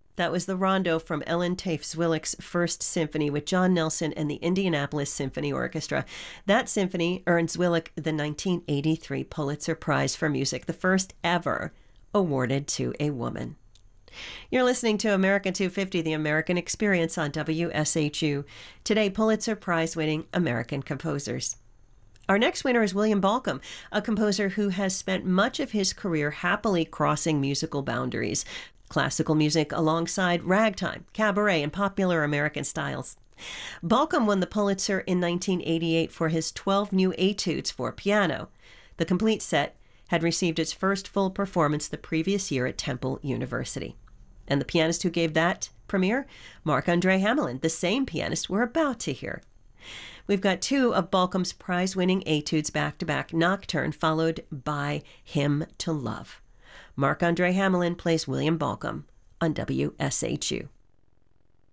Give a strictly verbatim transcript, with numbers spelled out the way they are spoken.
That was the rondo from Ellen Tafe Zwillich's First Symphony with John Nelson and the Indianapolis Symphony Orchestra. That symphony earned Zwillich the nineteen eighty-three Pulitzer Prize for Music, the first ever awarded to a woman. You're listening to America two fifty, The American Experience on W S H U. Today, Pulitzer Prize-winning American composers. Our next winner is William Bolcom, a composer who has spent much of his career happily crossing musical boundaries. Classical music alongside ragtime, cabaret, and popular American styles. Bolcom won the Pulitzer in nineteen eighty-eight for his twelve new etudes for piano. The complete set had received its first full performance the previous year at Temple University. And the pianist who gave that premiere? Marc-André Hamelin, the same pianist we're about to hear. We've got two of Bolcom's prize-winning etudes back-to-back, Nocturne followed by Hymn to Love. Marc-André Hamelin plays William Bolcom on W S H U.